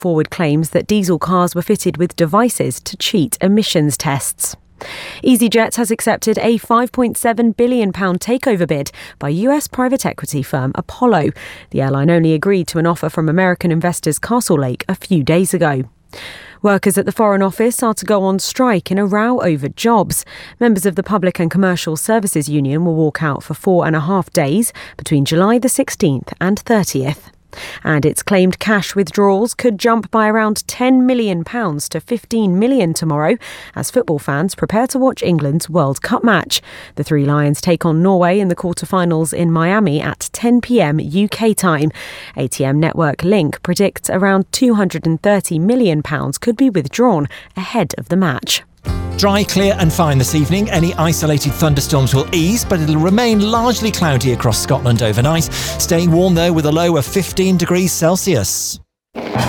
Forward claims that diesel cars were fitted with devices to cheat emissions tests. EasyJet has accepted a £5.7 billion takeover bid by US private equity firm Apollo. The airline only agreed to an offer from American investors Castlelake a few days ago. Workers at the Foreign Office are to go on strike in a row over jobs. Members of the Public and Commercial Services Union will walk out for 4.5 days between July the 16th and 30th. And its claimed cash withdrawals could jump by around £10 million to £15 million tomorrow as football fans prepare to watch England's World Cup match. The Three Lions take on Norway in the quarter-finals in Miami at 10 p.m. UK time. ATM network Link predicts around £230 million could be withdrawn ahead of the match. Dry, clear and fine this evening. Any isolated thunderstorms will ease, but it'll remain largely cloudy across Scotland overnight. Staying warm though with a low of 15 degrees Celsius.